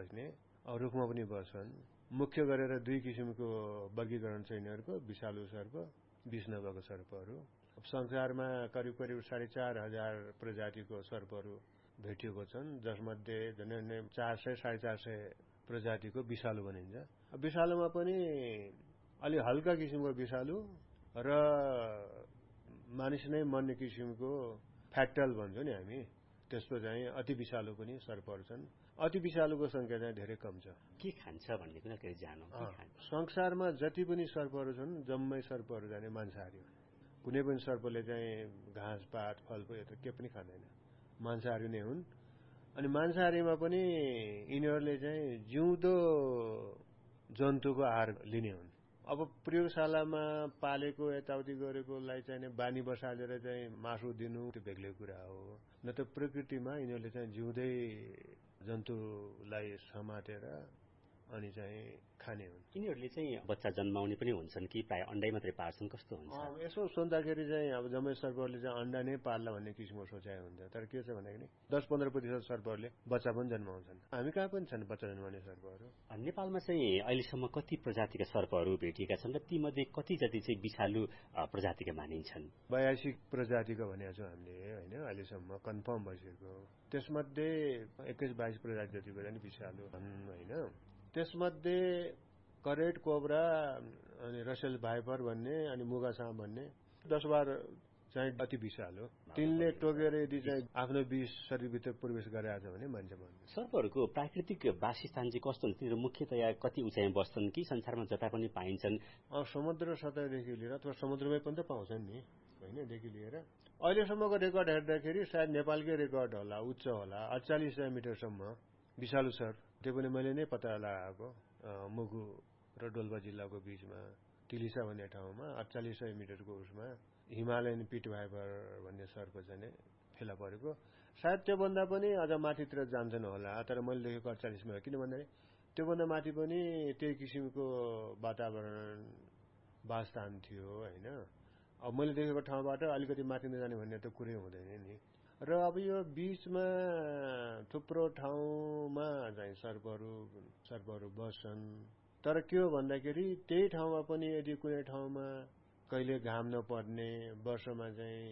बस्ने, रुखमा पनि बस्छन्। मुख्य गरेर 2 किसिमको वर्गीकरण छ यिनीहरूको, विषालु सर्प, विष नभएको सर्पहरू। संसारमा करिब 4,500 प्रजातिको सर्पहरू भेटिएको छन्, जसमध्ये झन्डै 400-450 प्रजातिको विषालु भनिन्छ। विषालुमा पनि अलि हल्का किसिमको विषालु र मानिस नै मर्ने किसिमको फ्याक्टल भन्छौँ नि हामी, त्यस्तो चाहिँ अति विषालु पनि सर्पहरू छन्। अति विषालुको संख्या चाहिँ धेरै कम छ। के खान्छ भन्ने कुरा के जानो? संसारमा जति पनि सर्पहरू छन् जम्मै सर्पहरू जाने मांसाहारी हुन्। कुनै पनि सर्पले चाहिँ घाँस पात फलफुल यता के पनि खाँदैन, मांसाहारी नै हुन्। अनि मांसाहारीमा पनि यिनीहरूले चाहिँ जिउँदो जन्तुको आहार लिने हुन्। अब प्रयोगशालामा पालेको यताउति गरेकोलाई चाहिँ बानी बसालेर चाहिँ मासु दिनु त्यो बेग्लै कुरा हो। न त प्रकृतिमा यिनीहरूले चाहिँ जिउँदै जन्तुलाई समातेर अनि चाहिँ खाने हुन्। यिनीहरूले चाहिँ बच्चा जन्माउने पनि हुन्छन् कि प्राय अन्डै मात्रै पार्छन्, कस्तो हुन्छ? यसो सोच्दाखेरि चाहिँ अब जम्मै सर्पहरूले चाहिँ अन्डा नै पार्ला भन्ने किसिमको सोचाइ हुन्छ। तर के छ भन्दाखेरि 10-15% सर्पहरूले बच्चा पनि जन्माउँछन्। हामी कहाँ पनि छन् बच्चा जन्माउने सर्पहरू। नेपालमा चाहिँ अहिलेसम्म कति प्रजातिका सर्पहरू भेटिएका छन् र तीमध्ये कति जति चाहिँ विषालु प्रजातिका मानिन्छन्? 82 प्रजातिको भनेको छौँ हामीले होइन, अहिलेसम्म कन्फर्म भइसकेको। त्यसमध्ये 21-22 प्रजाति जतिको चाहिँ विषालु छन् होइन। त्यसमध्ये करेट कोब्रा अनि रसेल भाइपर भन्ने अनि मुगा साँप भन्ने 10-12 चाहिँ अति विषालु। तिनले टोकेर यदि चाहिँ आफ्नो विष शरीरभित्र प्रवेश गरेको छ भने मान्छे मर्छ। सर्पहरूको प्राकृतिक वासस्थान चाहिँ कस्तो हुन्छ? तिनीहरू मुख्यतया कति उचाइमा बस्छन् कि संसारमा जता पनि पाइन्छन्? समुद्र सतहदेखि लिएर अथवा समुद्रमै पनि त पाउँछन् नि होइन, देखि लिएर अहिलेसम्मको रेकर्ड हेर्दाखेरि सायद नेपालकै रेकर्ड होला, उच्च होला, 48 मिटरसम्म विषालु सर्प। त्यो पनि मैले नै पत्ता लगाएको, मुगु र डोल्पा जिल्लाको बीचमा टिलिसा भन्ने ठाउँमा 48 मिटरको उसमा हिमालयन पिट भाइपर भन्ने सर्प चाहिँ फेला परेको। सायद त्योभन्दा पनि अझ माथितिर जान्छन् होला, तर मैले देखेको 48 मिटर। किन भन्दाखेरि त्योभन्दा माथि पनि त्यही किसिमको वातावरण वासस्थान थियो होइन। अब मैले देखेको ठाउँबाट अलिकति माथि नजाने भन्ने त कुरै हुँदैन नि। र अब यो बीचमा थुप्रो ठाउँमा चाहिँ सर्पहरू बस्छन्। तर के हो भन्दाखेरि त्यही ठाउँमा पनि यदि कुनै ठाउँमा कहिले घाम नपर्ने, वर्षमा चाहिँ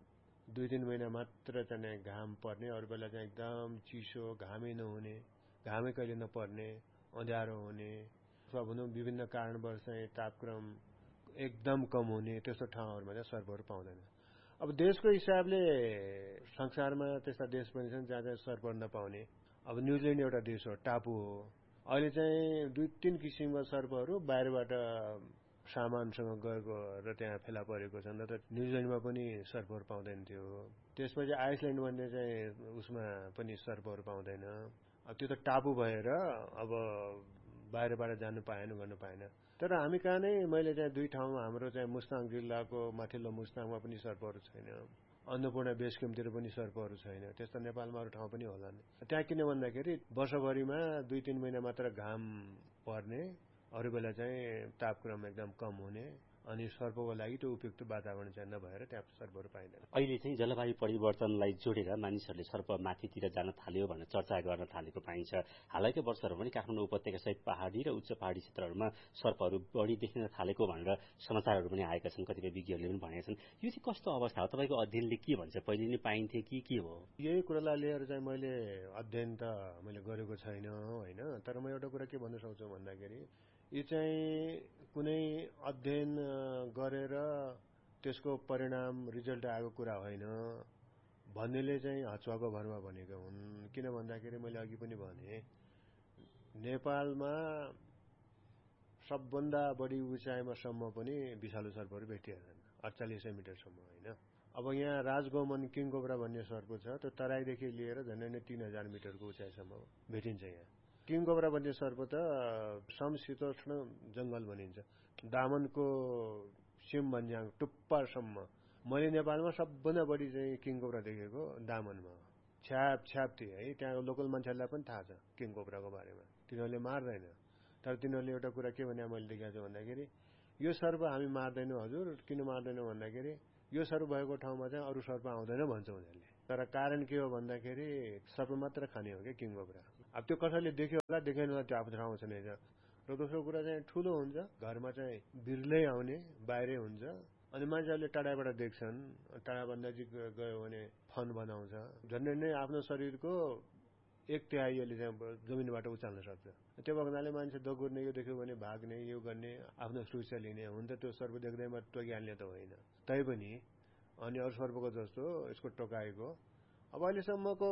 2-3 महिना मात्र चाहिँ घाम पर्ने, अरू बेला चाहिँ एकदम चिसो, घामै नहुने, घामै कहिले नपर्ने, अँध्यारो हुने, अथवा भनौँ विभिन्न कारणवश चाहिँ तापक्रम एकदम कम हुने, त्यस्तो ठाउँहरूमा चाहिँ सर्पहरू पाउँदैन। अब देशको हिसाबले संसारमा त्यस्ता देश पनि छन् जहाँ चाहिँ सर्पहरू नपाउने। अब न्युजिल्यान्ड एउटा देश हो, टापु हो। अहिले चाहिँ 2-3 किसिमका सर्पहरू बाहिरबाट सामानसँग गएको र त्यहाँ फेला परेको छन्। र त न्युजिल्यान्डमा पनि सर्पहरू पाउँदैन थियो। त्यसपछि आइसल्यान्ड भन्ने चाहिँ उसमा पनि सर्पहरू पाउँदैन। अब त्यो त टापु भएर अब बाहिरबाट जानु पाएन, गर्नु पाएन। तर हामी कहाँ नै मैले चाहिँ 2 ठाउँमा, हाम्रो चाहिँ मुस्ताङ जिल्लाको माथिल्लो मुस्ताङमा पनि सर्पहरू छैन, अन्नपूर्ण बेस क्याम्पतिर पनि सर्पहरू छैन। त्यस्तो नेपालमा अरू ठाउँ पनि होला नि। त्यहाँ किन भन्दाखेरि वर्षभरिमा 2-3 महिना मात्र घाम पर्ने, अरू बेला चाहिँ तापक्रम एकदम कम हुने, अनि सर्पको लागि त्यो उपयुक्त वातावरण चाहिँ नभएर त्यहाँ सर्पहरू पाइँदैन। अहिले चाहिँ जलवायु परिवर्तनलाई जोडेर मानिसहरूले सर्प माथितिर जान थाल्यो भनेर चर्चा गर्न थालेको पाइन्छ। हालैका वर्षहरू पनि काठमाडौँ उपत्यका सहित पहाडी र उच्च पहाडी क्षेत्रहरूमा सर्पहरू बढी देखिन थालेको भनेर समाचारहरू पनि आएका छन्, कतिपय विज्ञहरूले पनि भनेका छन्। यो चाहिँ कस्तो अवस्था हो? तपाईँको अध्ययनले के भन्छ? पहिले नै पाइन्थे कि के हो? यही कुरालाई लिएर चाहिँ मैले अध्ययन त मैले गरेको छैन होइन। तर म एउटा कुरा के भन्न सक्छु भन्दाखेरि यो चाहिँ कुनै अध्ययन गरेर त्यसको परिणाम रिजल्ट आएको कुरा होइन, भन्नेले चाहिँ हचुवाको भरमा भनेका हुन्। किन भन्दाखेरि मैले अघि पनि भने नेपालमा सबभन्दा बढी उचाइमा सम्म पनि विषालु सर्पहरू भेटिएका छन्, 48 मिटरसम्म होइन। अब यहाँ राजगौमन किङकोब्रा भन्ने सर्प छ, त्यो तराईदेखि लिएर झन्डै 3000 मिटरको उचाइसम्म भेटिन्छ। यहाँ किङकोब्रा भन्ने सर्प त समशीतोष्ण जंगल भनिन्छ, दामनको सिम भन्ज्याङ टुप्पासम्म। मैले नेपालमा सबभन्दा बढी चाहिँ किङकोब्रा देखेको दामनमा छ्याप थियो है। त्यहाँ लोकल मान्छेहरूलाई पनि थाहा छ किङकोब्राको बारेमा, तिनीहरूले मार्दैन। तर तिनीहरूले एउटा कुरा के भने मैले देखेको छु भन्दाखेरि यो सर्प हामी मार्दैनौँ हजुर। किन मार्दैनौँ भन्दाखेरि यो सर्प भएको ठाउँमा चाहिँ अरू सर्प आउँदैन भन्छ उनीहरूले। तर कारण के हो भन्दाखेरि सर्प मात्र खाने हो क्या किङकोब्रा। अब त्यो कसैले देख्यो होला देखेन होला त्यो आफ्नो ठाउँमा छैन। र दोस्रो कुरा चाहिँ ठुलो हुन्छ, घरमा चाहिँ बिर्लै आउने बाहिरै हुन्छ, अनि मान्छेहरूले टाढाबाट देख्छन्। टाढाभन्दा नजिक गयो भने फन बनाउँछ, झन्डै नै आफ्नो शरीरको 1/3 चाहिँ जमिनबाट उचाल्न सक्छ। त्यो भएको हुनाले मान्छे दगुर्ने, यो देख्यो भने भाग्ने, यो गर्ने, आफ्नो सुरक्षा लिने। हुन त त्यो सर्प देख्दैमा टोकिहाल्ने त होइन, तैपनि अनि अरू सर्पको जस्तो यसको टोकाएको। अब अहिलेसम्मको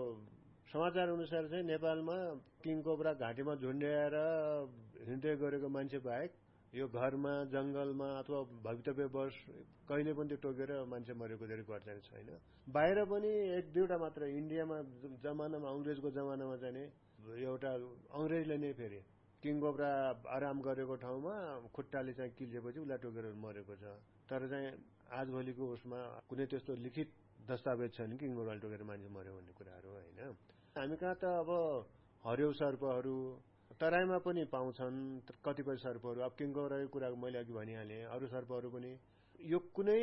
समाचार अनुसार चाहिँ नेपालमा किङ कोब्रा घाँटीमा झुन्ड्याएर हिँड्दै गरेको मान्छे बाहेक यो घरमा, जंगलमा अथवा भवितव्यवश कहिले पनि त्यो टोकेर मान्छे मरेको रेकर्ड चाहिँ छैन। बाहिर पनि 1-2वटा मात्र, इन्डियामा जमानामा अंग्रेजको जमानामा चाहिँ एउटा अंग्रेजले नै फेरि किङ कोब्रा आराम गरेको ठाउँमा खुट्टाले चाहिँ किल्चेपछि उसलाई टोकेर मरेको छ। तर चाहिँ आजभोलिको उसमा कुनै त्यस्तो लिखित दस्तावेज छैन किङ कोब्राले टोकेर मान्छे मर्यो भन्ने कुराहरू होइन। हामी कहाँ त अब हरियो सर्पहरू तराईमा पनि पाउँछन् कतिपय सर्पहरू। अब किङ कोब्राको कुरा मैले अघि भनिहालेँ, अरू सर्पहरू पनि। यो कुनै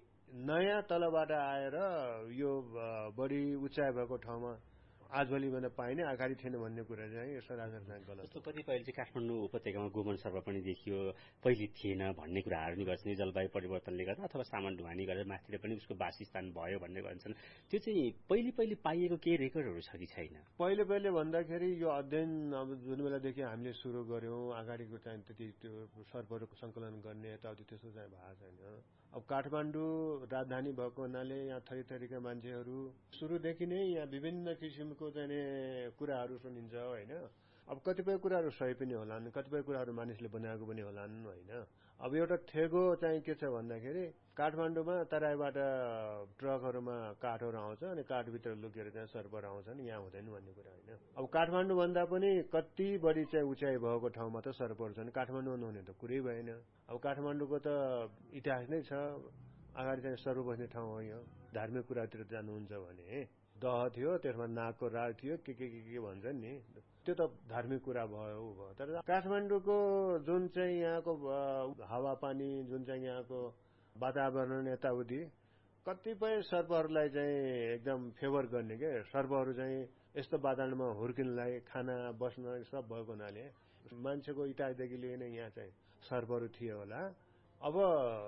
नयाँ तलबाट आएर यो बढी उचाइ भएको ठाउँमा आजभोलि भन्दा पाइने, अगाडि थिएन भन्ने कुरा चाहिँ सरासर चाहिँ गलत। जस्तो कतिपय चाहिँ काठमाडौँ उपत्यकामा गोमन सर्प पनि देखियो, पहिले थिएन भन्ने कुराहरू नि गर्छन्। जलवायु परिवर्तनले गर्दा अथवा सामान ढुवानी गरेर माथिले पनि उसको वासस्थान भयो भन्ने गर्छन्। त्यो चाहिँ पहिले पाइएको केही रेकर्डहरू छ कि छैन? पहिले भन्दाखेरि यो अध्ययन अब जुन बेलादेखि हामीले सुरु गर्यौं, अगाडिको चाहिँ त्यति त्यो सर्पहरूको संकलन गर्ने यताउति त्यस्तो चाहिँ भएको छैन। अब काठमाडौँ राजधानी भएको हुनाले यहाँ थरीथरीका मान्छेहरू सुरुदेखि नै यहाँ विभिन्न किसिमको चाहिँ कुराहरू सुनिन्छ होइन। अब कतिपय कुराहरू सही पनि होलान्, कतिपय कुराहरू मानिसले बनाएको पनि होलान् होइन। अब एउटा थेगो चाहिँ के छ भन्दाखेरि काठमाडौँमा तराईबाट ट्रकहरूमा काठहरू आउँछ अनि काठभित्र लुकेर चाहिँ सर्पहरू आउँछन्, यहाँ हुँदैन भन्ने कुरा होइन। अब काठमाडौँ भन्दा पनि कति बढी चाहिँ उचाइ भएको ठाउँमा त सर्पहरू छन्, काठमाडौँ नहुने त कुरै भएन। अब काठमाडौँको त इतिहास नै छ, अगाडि चाहिँ सर्प बस्ने ठाउँ हो यो। धार्मिक कुरातिर जानुहुन्छ भने दह थियो, त्यसमा नागको राग थियो, के भन्छन् नि, त्यो त धार्मिक कुरा भयो। तर काठमाडौँको जुन चाहिँ यहाँको हावापानी, जुन चाहिँ यहाँको वातावरण यताउति कतिपय सर्पहरूलाई चाहिँ एकदम फेभर गर्ने के, सर्पहरू चाहिँ यस्तो वातावरणमा हुर्किनलाई, खाना बस्न सब भएको हुनाले मान्छेको इटादेखि लिएर यहाँ चाहिँ सर्पहरू थियो होला। अब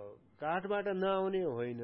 काठबाट नआउने होइन,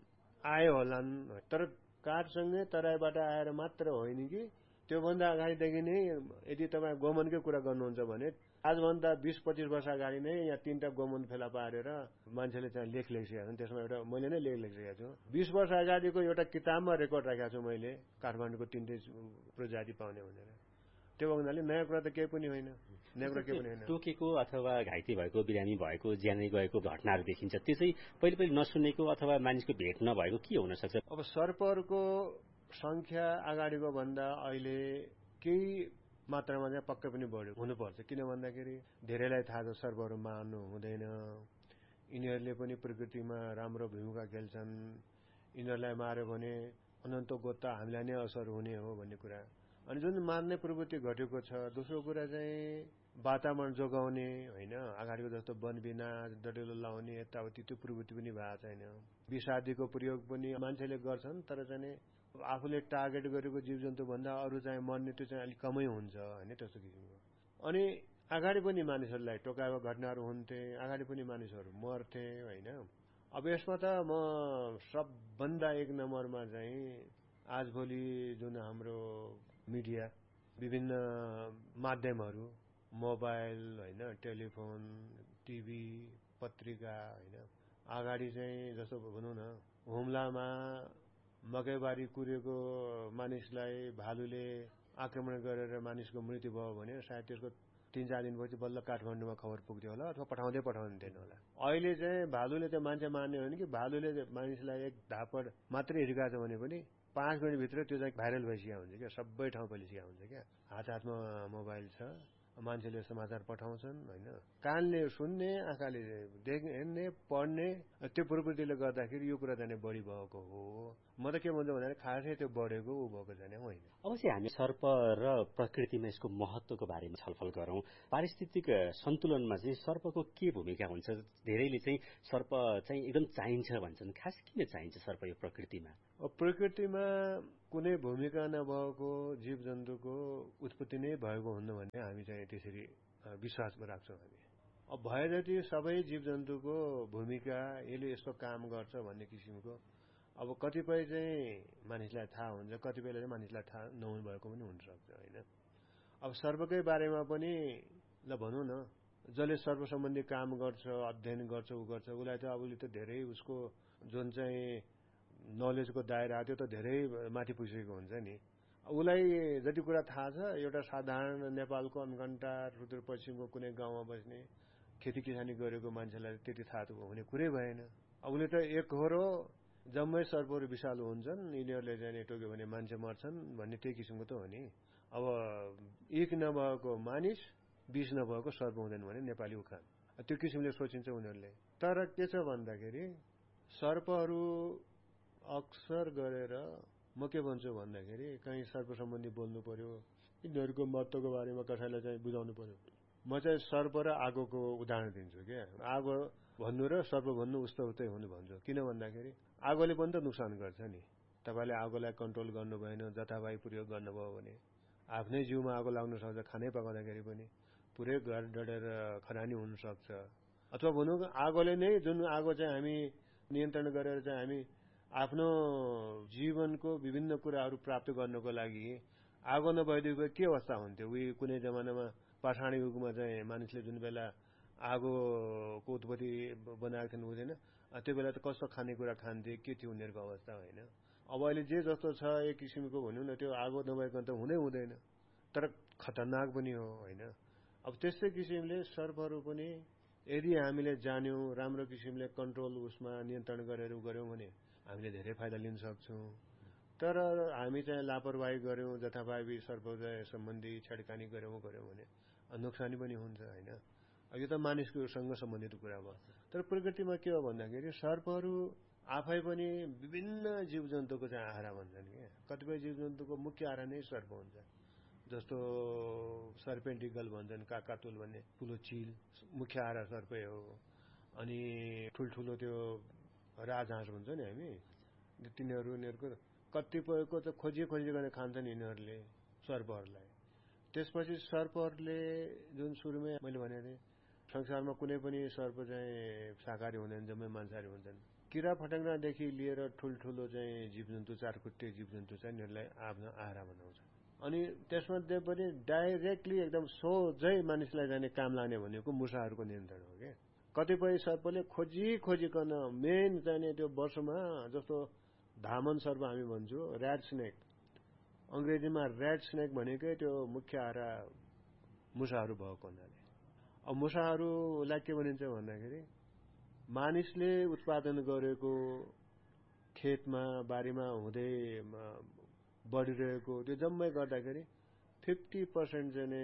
आयो होलान्, तर काठसँगै तराईबाट आएर मात्र होइन कि त्योभन्दा अगाडिदेखि नै यदि तपाईँ गोमनकै कुरा गर्नुहुन्छ भने आजभन्दा 20-25 वर्ष अगाडि नै यहाँ 3टा गोमन फेला पारेर मान्छेले चाहिँ लेख लेखिसकेका छन्। त्यसमा एउटा मैले नै लेख लेखिसकेको छु। 20 वर्ष अगाडिको एउटा किताबमा रेकर्ड राखेको छु मैले, काठमाडौँको 3टै प्रजाति पाउने भनेर। त्यो हुनाले नयाँ कुरा त केही पनि होइन, नयाँ कुरा केही पनि होइन। टोकेको अथवा घाइते भएको, बिरामी भएको, ज्यानै गएको घटनाहरू देखिन्छ, त्यो चाहिँ पहिले नसुनेको अथवा मानिसको भेट नभएको के हुन सक्छ? अब सर्पहरूको संख्या अगाडिको भन्दा अहिले केही मात्रामा चाहिँ पक्कै पनि बढ्यो हुनुपर्छ। किन भन्दाखेरि धेरैलाई थाहा छ सर्पहरू मार्नु हुँदैन, यिनीहरूले पनि प्रकृतिमा राम्रो भूमिका खेल्छन्, यिनीहरूलाई मार्यो भने अनन्त गोता हामीलाई नै असर हुने हो भन्ने कुरा। अनि जुन मार्ने प्रवृत्ति घटेको छ। दोस्रो कुरा चाहिँ वातावरण जोगाउने होइन, अगाडिको जस्तो वनविनाश, डडेलो लाउने यताउति त्यो प्रवृत्ति पनि भएको छैन। विषादीको प्रयोग पनि मान्छेले गर्छन्, तर चाहिँ आफूले टार्गेट गरेको जीवजन्तु भन्दा अरू चाहिँ मर्ने त्यो चाहिँ अलिक कमै हुन्छ होइन, त्यस्तो किसिमको। अनि अगाडि पनि मानिसहरूलाई टोकाएको घटनाहरू हुन्थे, अगाडि पनि मानिसहरू मर्थे होइन। अब यसमा त म सबभन्दा 1 नम्बरमा चाहिँ आजभोलि जुन हाम्रो मिडिया, विभिन्न माध्यमहरू, मोबाइल होइन, टेलिफोन, टिभी, पत्रिका होइन, अगाडि चाहिँ जस्तो भनौँ न हुम्लामा मकैबारी कुरेको मानिसलाई भालुले आक्रमण गरेर मानिसको मृत्यु भयो भने सायद त्यसको 3-4 दिनपछि बल्ल काठमाडौँमा खबर पुग्थ्यो होला अथवा पठाउँदैन होला। अहिले चाहिँ भालुले त मान्छे मार्ने होइन कि, भालुले मानिसलाई एक धापड मात्रै हिर्काछ भने पनि 5 मिनटभित्र त्यो चाहिँ भाइरल भइसकेको हुन्छ क्या, सबै ठाउँ फैलिसकेको हुन्छ क्या। हातमा मोबाइल छ, मान्छेले समाचार पठाउँछन् होइन, कानले सुन्ने, आँखाले हेर्ने, पढ्ने, त्यो प्रवृत्तिले गर्दाखेरि यो कुरा चाहिँ बढी भएको हो। म त के भन्छु भन्दाखेरि खासै त्यो बढेको ऊ भएको छैन होइन। अब चाहिँ हामी सर्प र प्रकृतिमा यसको महत्त्वको बारेमा छलफल गरौँ। पारिस्थितिक सन्तुलनमा चाहिँ सर्पको के भूमिका हुन्छ? धेरैले चाहिँ सर्प चाहिँ एकदम चाहिन्छ भन्छन्। खास किन चाहिन्छ सर्प यो प्रकृतिमा? प्रकृतिमा कुनै भूमिका नभएको जीव जन्तुको उत्पत्ति नै भएको हुन्न भन्ने हामी चाहिँ त्यसरी विश्वास राख्छौँ हामी। अब भए जति सबै जीव जन्तुको भूमिका यसले यस्तो काम गर्छ भन्ने किसिमको अब कतिपय चाहिँ मानिसलाई थाहा हुन्छ, कतिपयले चाहिँ मानिसलाई थाहा नहुनु भएको पनि हुनसक्छ होइन। अब सर्पकै बारेमा पनि ल भनौँ न, जसले सर्प सम्बन्धी काम गर्छ, अध्ययन गर्छ, ऊ गर्छ, उसलाई त अब त धेरै उसको जुन चाहिँ नलेजको दायरा त्यो त धेरै माथि पुगेको हुन्छ नि। उसलाई जति कुरा थाहा छ, एउटा साधारण नेपालको अनकन्टा सुदूरपश्चिमको कुनै गाउँमा बस्ने खेती किसानी गरेको मान्छेलाई त्यति थाहा हुने कुरै भएन। अब उसले त एकहोरो जम्मै सर्पहरू विषालु हुन्छन्, यिनीहरूले चाहिँ टोक्यो भने मान्छे मर्छन् भन्ने त्यही किसिमको त हो नि। अब इक नभएको मानिस, विष नभएको सर्प हुँदैन भने नेपाली उखान त्यो किसिमले सोचिन्छ उनीहरूले। तर के छ भन्दाखेरि सर्पहरू अक्सर गरेर म के भन्छु भन्दाखेरि कहीँ सर्प सम्बन्धी बोल्नु पर्यो, यिनीहरूको महत्त्वको बारेमा कसैलाई चाहिँ बुझाउनु पर्यो, म चाहिँ सर्प र आगोको उदाहरण दिन्छु क्या। आगो भन्नु र सर्प भन्नु उस्तै हुनु भन्छु। किन भन्दाखेरि आगोले पनि त नुकसान गर्छ नि। तपाईँले आगोलाई कन्ट्रोल गर्नु भएन, जथाभावी प्रयोग गर्नुभयो भने आफ्नै जिउमा आगो लाग्न सक्छ। खानै पकाउँदाखेरि पनि पुरै घर डढेर खरानी हुनसक्छ। अथवा भनौँ आगोले नै जुन आगो चाहिँ हामी नियन्त्रण गरेर चाहिँ हामी आफ्नो जीवनको विभिन्न कुराहरू प्राप्त गर्नको लागि आगो नभइदिएको के अवस्था हुन्थ्यो। उही कुनै जमानामा पाषाण युगमा चाहिँ मानिसले जुन बेला आगोको उत्पत्ति बनाएको थिएन हुँदैन, त्यो बेला त कस्तो खानेकुरा खान्थे, के थियो उनीहरूको अवस्था होइन। अब अहिले जे जस्तो छ एक किसिमको भनौँ न, त्यो आगो नभइकन त हुँदैन, तर खतरनाक पनि हो होइन। अब त्यस्तै किसिमले सर्पहरू पनि यदि हामीले जान्यौँ, राम्रो किसिमले कन्ट्रोल उसमा नियन्त्रण गरेर गऱ्यौँ भने हामीले धेरै फाइदा लिन सक्छौँ। तर हामी चाहिँ लापरवाही गऱ्यौँ, जथाभावी सर्प सम्बन्धी छेडखानी गऱ्यौँ भने नोक्सानी पनि हुन्छ होइन। यो त मानिसकोसँग सम्बन्धित कुरा भयो। तर प्रकृतिमा के हो भन्दाखेरि सर्पहरू आफै पनि विभिन्न जीव जन्तुको चाहिँ आहारा भन्छन् क्या। कतिपय जीव जन्तुको मुख्य आहारा नै सर्प हुन्छ। जस्तो सर्पेन्ट इगल भन्छन्, काकातुल भन्ने ठुलो चिल मुख्य आहारा सर्पै हो। अनि ठुल्ठुलो त्यो राजहाँस भन्छ नि हामी, तिनीहरूको कतिपयको त खोजी गरेर खान्छन् यिनीहरूले सर्पहरूलाई। त्यसपछि सर्पहरूले जुन सुरुमै मैले भनेको थिएँ संसारमा कुनै पनि सर्प चाहिँ शाकाहारी हुँदैन, जम्मै मांसाहारी हुन्छन्। किरा फट्याङ्ग्रादेखि लिएर ठुल्ठुलो चाहिँ जीवजन्तु, चारखुट्टे जीवजन्तु चाहिँ यिनीहरूलाई आफ्नो आहारा बनाउँछ। अनि त्यसमध्ये पनि डाइरेक्टली एकदम सोझै मानिसलाई जाने काम लाग्ने भनेको मुसाहरूको नियन्त्रण हो क्या। कतिपय सर्पले खोजिकन मेन चाहिने त्यो वर्षमा जस्तो धामन सर्प हामी भन्छौँ, ऱ्याट स्नेक, अङ्ग्रेजीमा ऱ्याट स्नेक भनेकै त्यो मुख्य आहारा मुसाहरू भएको हुनाले। अब मुसाहरूलाई के भनिन्छ भन्दाखेरि मानिसले उत्पादन गरेको खेतमा बारीमा हुँदै बढिरहेको त्यो जम्मै गर्दाखेरि 50% चाहिँ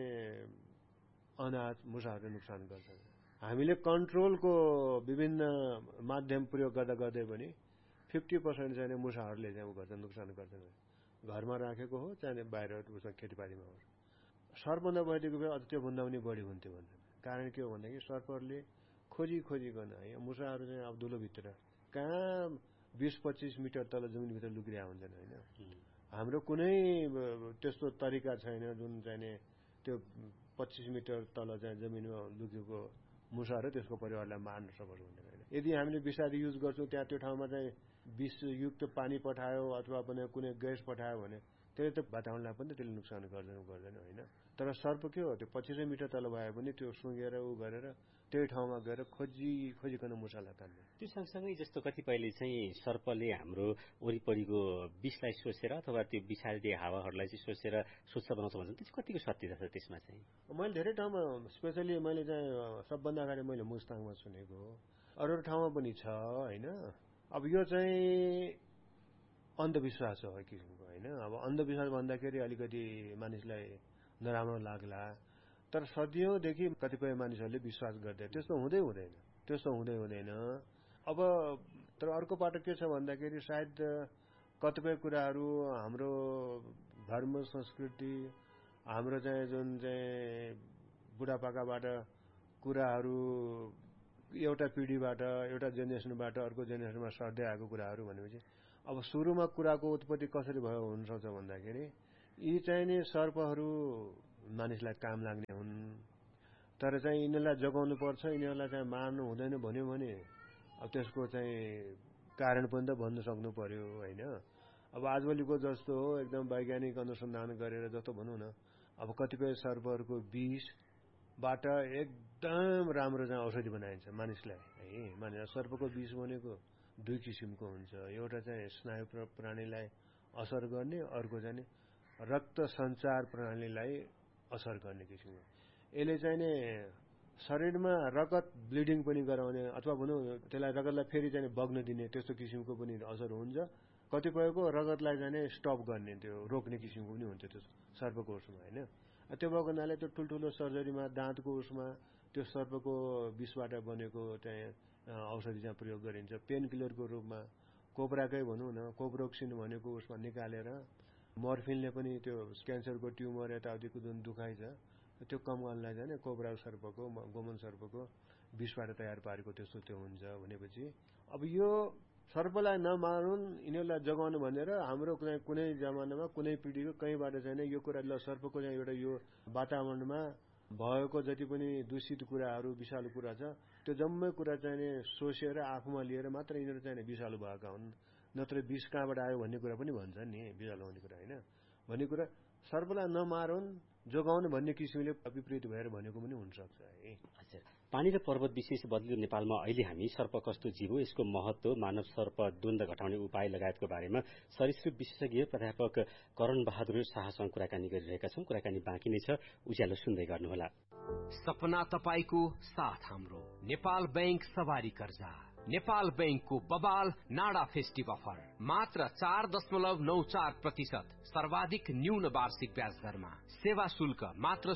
अनाज मुसाहरूले नुकसान गर्छ। हामीले कन्ट्रोलको विभिन्न माध्यम प्रयोग गर्दै पनि 50% चाहिँ मुसाहरूले चाहिँ गर्छन्, नुकसान गर्छन्। घरमा राखेको हो चाहे बाहिर उसमा खेतीपातीमा हो। सर्प नभइदिएको भए अझ त्योभन्दा पनि बढी हुन्थ्यो भन्छन्। कारण के हो भन्दाखेरि सर्पहरूले खोजिकन है मुसाहरू चाहिँ अब धुलोभित्र कहाँ 20-25 मिटर तल जमिनभित्र लुकिरहेका हुन्छन् होइन। हाम्रो कुनै त्यस्तो तरिका छैन जुन चाहिँ त्यो 25 मिटर तल चाहिँ जमिनमा लुकेको मुसाहरू त्यसको परिवारलाई मार्न सकोस् भनेर होइन। यदि हामीले विषादी युज गर्छौँ, त्यहाँ त्यो ठाउँमा चाहिँ विषयुक्त पानी पठायो अथवा कुनै ग्यास पठायो भने त्यसले त वातावरणलाई पनि त्यसले नुकसान गर्दैन होइन। तर सर्प के हो, त्यो 25 मिटर तल भए पनि त्यो सुँगेर ऊ गरेर त्यही ठाउँमा गएर खोजिकन मुसालाई तान्ने। त्यो सँगसँगै जस्तो कतिपयले चाहिँ सर्पले हाम्रो वरिपरिको विषलाई सोचेर अथवा त्यो विषादी हावाहरूलाई चाहिँ सोचेर स्वच्छ बनाउँछ भन्छन्, त्यो कतिको सत्यता छ त्यसमा चाहिँ? मैले धेरै ठाउँमा, स्पेसली मैले चाहिँ सबभन्दा अगाडि मैले मुस्ताङमा सुनेको हो, अरू ठाउँमा पनि छ होइन। अब यो चाहिँ अन्धविश्वास हो एक किसिमको होइन। अब अन्धविश्वास भन्दाखेरि अलिकति मानिसलाई नराम्रो लाग्ला, तर सदियौँदेखि कतिपय मानिसहरूले विश्वास गर्दै त्यस्तो हुँदैन। अब तर अर्को बाटो के छ भन्दाखेरि सायद कतिपय कुराहरू हाम्रो धर्म संस्कृति हाम्रो चाहिँ जुन चाहिँ बुढापाकाबाट कुराहरू एउटा पिढीबाट एउटा जेनेरेसनबाट अर्को जेनेरेसनमा सर्दै आएको कुराहरू भनेपछि अब सुरुमा कुराको उत्पत्ति कसरी भयो हुन सक्छ भन्दाखेरि यी चाहिँ नि सर्पहरू मानिसलाई काम लाग्ने हुन् तर चाहिँ यिनीहरूलाई जगाउनु पर्छ यिनीहरूलाई चाहिँ मार्नु हुँदैन भन्यो भने अब त्यसको चाहिँ कारण पनि त भन्न सक्नु पर्यो होइन अब आजभोलिको जस्तो हो एकदम वैज्ञानिक अनुसन्धान गरेर जस्तो भनौँ न अब कतिपय सर्पहरूको विषबाट एकदम राम्रो चाहिँ औषधि बनाइन्छ मानिसलाई है मानिस सर्पको विष भनेको दुई किसिमको हुन्छ एउटा चाहिँ स्नायु प्रणालीलाई असर गर्ने अर्को चाहिँ रक्त सञ्चार प्रणालीलाई असर गर्ने किसिमको यसले चाहिँ नि शरीरमा रगत ब्लिडिङ पनि गराउने अथवा भनौँ त्यसलाई रगतलाई फेरि चाहिँ बग्न दिने त्यस्तो किसिमको पनि असर हुन्छ कतिपयको रगतलाई चाहिँ स्टप गर्ने त्यो रोक्ने किसिमको पनि हुन्छ त्यो सर्पको उसमा होइन त्यो भएको हुनाले त्यो ठुल्ठुलो सर्जरीमा दाँतको उसमा त्यो सर्पको विषबाट बनेको चाहिँ औषधि चाहिँ प्रयोग गरिन्छ पेन किलरको रूपमा कोब्राकै भनौँ न कोब्रोक्सिन भनेको उसमा निकालेर मर्फिनले पनि त्यो क्यान्सरको ट्युमर यताउतिको जुन दुखाइ छ त्यो कम गर्नलाई चाहिँ कोब्रा सर्पको गोमन सर्पको विषबाट तयार पारेको त्यस्तो त्यो हुन्छ भनेपछि अब यो सर्पलाई नमारुन् यिनीहरूलाई जगाउनु भनेर हाम्रो कुनै जमानामा कुनै पिढीको कहीँबाट चाहिँ यो कुरा सर्पको चाहिँ एउटा यो वातावरणमा भएको जति पनि दूषित कुराहरू विषालु कुरा छ त्यो जम्मै कुरा चाहिँ सोसेर आफूमा लिएर मात्र यिनीहरू चाहिँ विषालु भएका हुन् नत्र विष कहाँबाट आयो भन्ने कुरा पनि भन्छ नि विषालु भन्ने कुरा होइन भन्ने कुरा सर्पलाई नमारुन् जोगाउनु भन्ने किसिमले विपरीत भएर भनेको पनि हुनसक्छ है हजुर पानी र पर्वत विशेष बदलिलो नेपालमा अहिले हामी सर्प कस्तो जीव हो यसको महत्व मानव सर्प द्वन्द घटाउने उपाय लगायतको बारेमा सरीसृप विशेषज्ञ प्राध्यापक करण बहादुर शाहसँग कुराकानी गरिरहेका छौं कुराकानी बाँकी नै छ उज्यालो सुन्दै गर्नुहोला सपना तपाईको साथ हाम्रो नेपाल बैंक सवारी कर्जा नेपाल बैंकको बबाल नाडा फेस्टिभ अफर मात्र 4.94% सर्वाधिक न्यून वार्षिक ब्याज दरमा सेवा शुल्क मात्र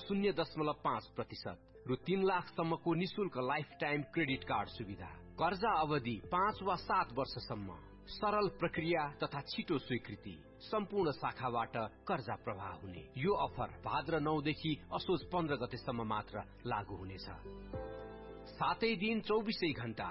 0.5% रु 3 लाखसम्मको निशुल्क लाइफ टाइम क्रेडिट कार्ड सुविधा कर्जा अवधि 5 वा 7 वर्षसम्म सरल प्रक्रिया तथा छिटो स्वीकृति सम्पूर्ण शाखाबाट कर्जा प्रवाह हुने यो अफर भाद्र 9 देखि असोज 15 गतेसम्म मात्र लागू हुनेछ सातै दिन 24 घण्टा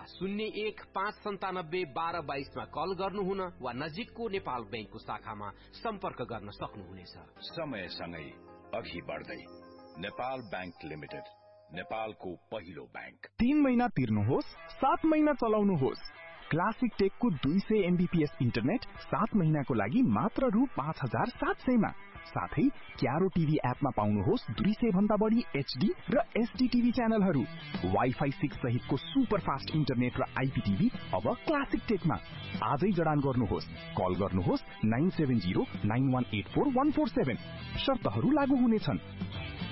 0159721222 मा कल गर्नुहुन वा नजिकको नेपाल बैंकको शाखामा सम्पर्क गर्न सक्नुहुनेछ समयसँगै अघि बढ्दै नेपाल बैंक लिमिटेड नेपालको पहिलो बैंक 3 महिना तिर्नुहोस् 7 महिना चलाउनुहोस् क्लासिक टेकको 200 एमबीपीएस इन्टरनेट 7 महिनाको लागि मात्र रु 5700 मा साथै क्यारो टिभी एपमा पाउनुहोस् 200 भन्दा बढी एचडी र एसडी टिभी च्यानलहरू वाइफाई 6 सहितको सुपर फास्ट इन्टरनेट र आईपीटीभी अब क्लासिक टेकमा आजै जडान गर्नुहोस् कल गर्नुहोस् 9709184147 शर्तहरू लागू हुनेछन्